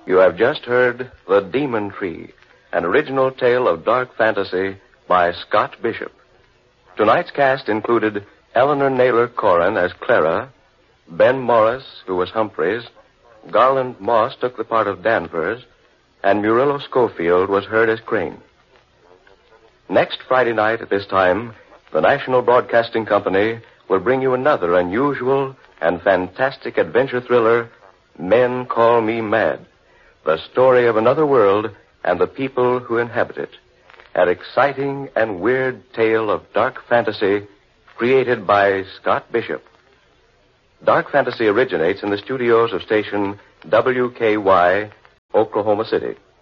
You have just heard The Demon Tree, an original tale of dark fantasy by Scott Bishop. Tonight's cast included Eleanor Naylor Corrin as Clara, Ben Morris, who was Humphreys, Garland Moss took the part of Danvers, and Murillo Schofield was heard as Crane. Next Friday night at this time, the National Broadcasting Company will bring you another unusual and fantastic adventure thriller, Men Call Me Mad, the story of another world and the people who inhabit it. An exciting and weird tale of dark fantasy created by Scott Bishop. Dark fantasy originates in the studios of station WKY, Oklahoma City.